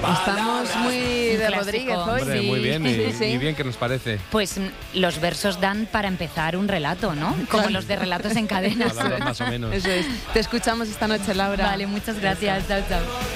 Estamos muy de clásico. Rodríguez hoy. Hombre, Sí. muy bien, y, Sí. y bien que nos parece. Pues los versos dan para empezar un relato, ¿no? Como los de Relatos en Cadena. Hablamos más o menos. Eso es. Te escuchamos esta noche, Laura. Vale, muchas gracias. Chao, chao.